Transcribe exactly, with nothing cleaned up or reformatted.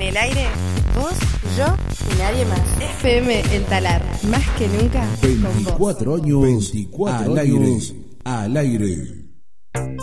el aire, vos, yo y nadie más. F M El Talar, más que nunca con vos. veinticuatro años, veinticuatro al aire, al aire.